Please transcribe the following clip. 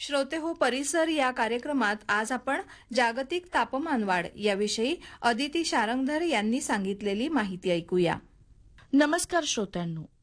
श्रोते हो परिसर या कार्यक्रमात आज आपण जागतिक तापमानवाढ याविषयी अदिती शारंगधर यांनी सांगितलेली माहिती ऐकूया. नमस्कार श्रोत्यांनो,